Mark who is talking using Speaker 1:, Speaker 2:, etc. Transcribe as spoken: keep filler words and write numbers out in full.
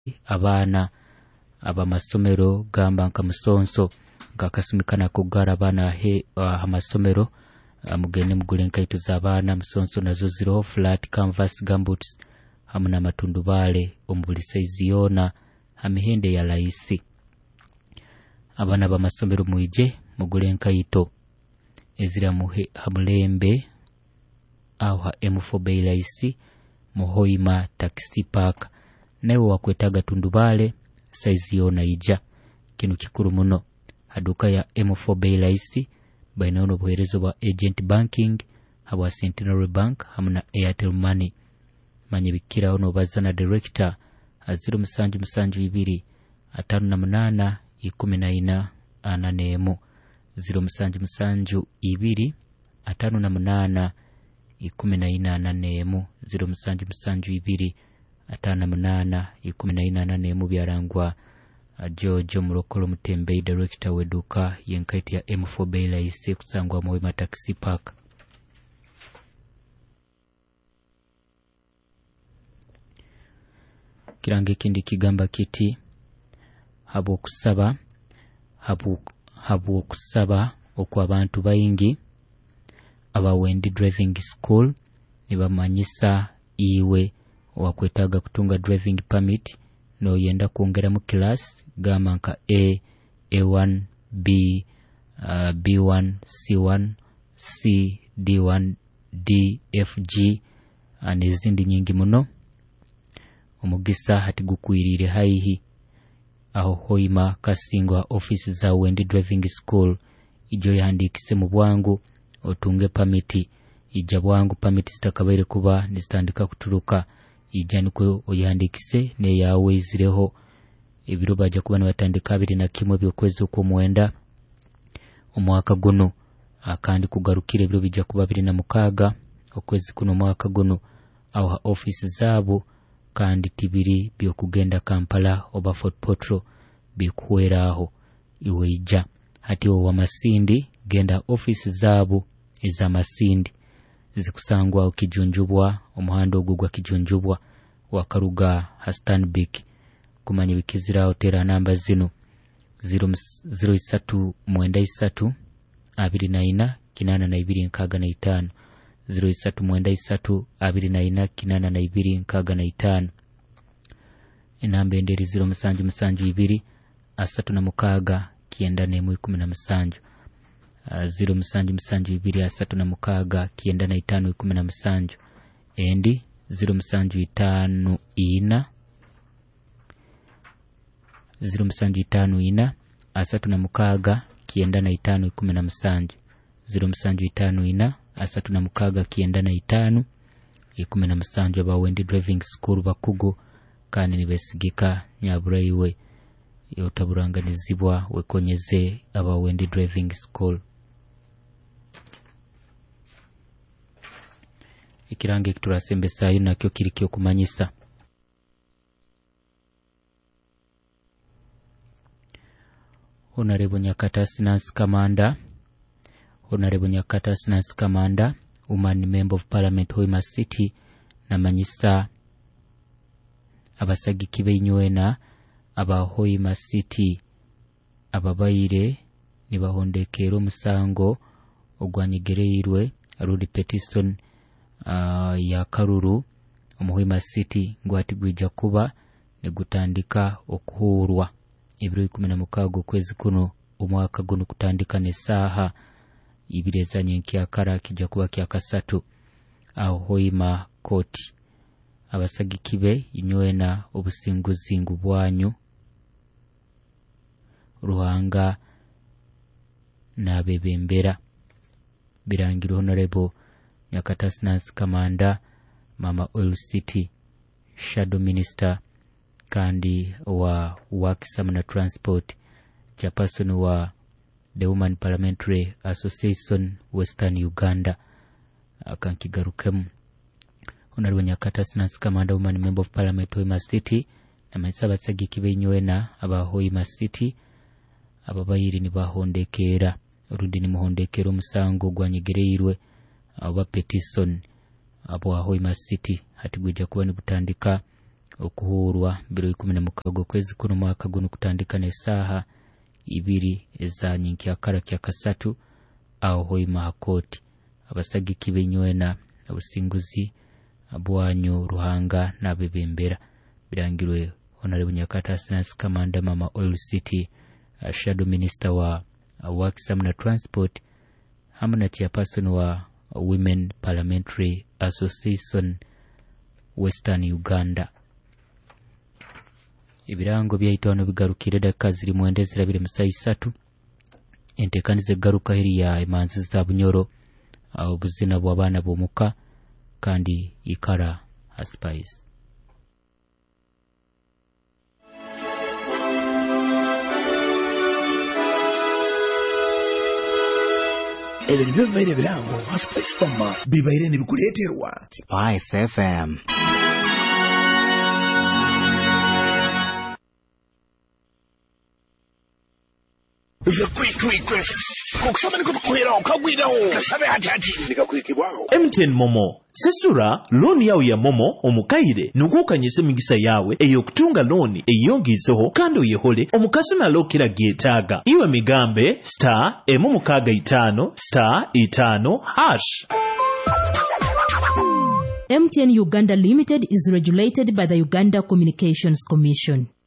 Speaker 1: abaana abamasomero gamba nka Musonso ngakasumikana kugara abana he uh, amasomero uh, mugende mugule nkaito z'abaana Musonso nazo ziriho flat canvas gumboots hamuna matundubale omubuli size yona amihende ya laisi. Abana bamasomero muije mugule nkaito ezira muhe hamulembe awa M four Bay laisi Muhoima Taxi Park newe wakwetaga tundubale size yona ija. Kinu kikuru muno aduka ya M four Bay laisi bainono buherezo bwa agent banking habwa Centenary Bank hamuna Airtel Money. Manye bikira ono bazana director aziro musanju musanju ibiri atanu na munana ikumi na ina ananemu ziro musanju musanju ibiri atanu na munana ikumi na ina ananemu ziro musanju musanju ibiri atanu na munana ikumi na ina ananemu byarangwa George Murokolo Mutembe director weduka yenkaiti ya M four Bay laisi kusangwa Muhoima Taxi Park. Kirange kindi kigamba kiti habu kusaba habu habu kusaba okwa abantu bayingi abawendi driving school nibamanyisa iwe wakwetaga kutunga driving permit no yenda kuongera mu class gama nka A, A one, B, uh, B one, C one, C, D one, D, F, G anezindi nyingi muno. Omugisa hati gukwirire haihi aho Hoima kasingwa office za Wendi Driving School ijo yahandikise mu bwangu otunge permit ija bwangu permit zitakabaire kuba nizitandika kuturuka ija niko oyahandikise ne yawe izireho ibiro baje kuba batandika abiri na kimwe byokwezi uko mwenda umwaka guno akandi kugarukire ibiro bija kuba abiri na mukaga okwezi kuno mwaka guno aho office zabo kandi tibiri byo kugenda Kampala oba Fort Portal bikuweraho iwe ija hati wa Masindi genda office zabo iza Masindi zikusangwa ukijunjubwa umuhando ogugwa kijunjubwa wakaruga Hastanbik kumanya bikizira hotera namba zino zero isatu mwenda isatu abiri na ina kinana na ibiri nkaga na itano zero isatu mwenda isatu abiri na ina kinana na ibiri nkaga na itano inambe enderi zero musanju musanju ibiri asatu na mukaga kienda nemu ikumi na musanju uh, zero musanju musanju ibiri asatu na mukaga kienda na itano ikumi na musanju endi zero musanju itanu ina zero musanju itanu ina asatu na mukaga kienda na itano ikumi na musanju zero musanju itanu ina asatu na mukaga kienda na itanu ikumi na musanju aba Wendi Driving School bakugo kandi nibesigika nyaburaiwe yotaburanganizibwa wekonyeze aba Wendi Driving School. Ikirange kiturasembe ayo nakyo kirikyo kumanyisa Honorable Nyakata Sinance Kamanda Honorable Nyakata Sinance Kamanda Woman Member of Parliament Hoima City na manyisa abasagiki b'inywena aba Hoima City ababayire nibahondekero musango ogwanyigereirwe Rudy Petition uh, ya Karuru omuhoima City ngwati gwija kuba negutandika okuhurwa ibiro ikumi na mukago kwezi kuno umwaka guno kutandika ne saha ibireza nyenki akara kija kuba kya kasatu aho Hoima Court abasagikibe inywena obusinguzingu bwanyu Ruhanga na bebembera birangira Honorable Nyakata Sinance Kamanda Mama Oil City Shadow Minister kandi wa Works and Transport chairperson wa the Women Parliamentary Association Western Uganda akankigarukemu Honorable Nyakata Sinance Kamanda Woman Member of Parliament Hoima City na maisaba sagiki benywena aba Hoima City ababayiri ni bahondekera Rudy ni muhondekero musango gwanyigereirwe aba Petition abo Hoima City hati gwija kuba ni gutandika okuhurwa biro kumi na mukago kwezi kuno mwaka guno kutandika n'esaaha ibiri eza nyinkya kara kya kasatu aho hoima hakoti abasagiki benywena abusinguzi abwanyu ruhanga nabebembera birangirwe Honorable Nyakata Sinas Commander Mama Oil City uh, Shadow Minister wa uh, Works na Transport hamna chairperson wa uh, Women Parliamentary Association Western Uganda. Ibirango byaitano bigarukire dakaziri muendezera bire musayi satu entekanize garuka hiri ya imanzi za bunyoro obuzina uh, bw'abana bomuka kandi ikara aspice.
Speaker 2: Ele nibyo bibaire birango Spice Farmer bibaire nibikuleterwa
Speaker 3: Spice F M.
Speaker 2: The quick quick quick kukusaba niko kuhera ukagwiraho kasabe hati hati nikakwikibwaho
Speaker 4: M T N Momo sesura loan yawe ya Momo omukaire nukukanyise migisa yawe eyo kutunga loan eyongizeho kandi uyehole omukasuna lokira gietaga iwe migambe star emu mukaga itano star itano hash.
Speaker 5: M T N Uganda Limited is regulated by the Uganda Communications Commission.